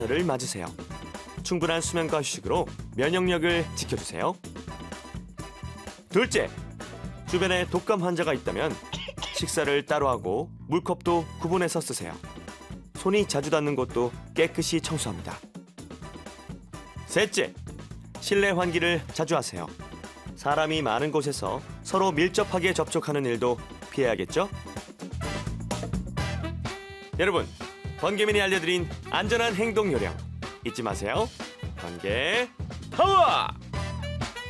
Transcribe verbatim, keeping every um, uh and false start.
를 맞으세요. 충분한 수면과 휴식으로 면역력을 지켜주세요. 둘째, 주변에 독감 환자가 있다면 식사를 따로 하고 물컵도 구분해서 쓰세요. 손이 자주 닿는 곳도 깨끗이 청소합니다. 셋째, 실내 환기를 자주 하세요. 사람이 많은 곳에서 서로 밀접하게 접촉하는 일도 피해야겠죠? 여러분, 번개맨이 알려드린 안전한 행동 요령 잊지 마세요. 번개 파워!